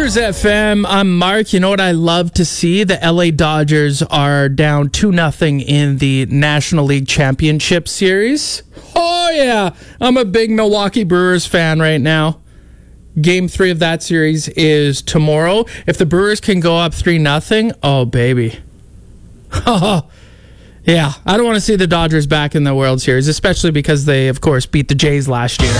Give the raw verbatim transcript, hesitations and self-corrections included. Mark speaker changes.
Speaker 1: Cruise F M, I'm Mark. You know what I love to see? The L A Dodgers are down two nothing in the National League Championship Series. Oh, yeah. I'm a big Milwaukee Brewers fan right now. Game three of that series is tomorrow. If the Brewers can go up three nothing, oh, baby. Oh, yeah. I don't want to see the Dodgers back in the World Series, especially because they, of course, beat the Jays last year.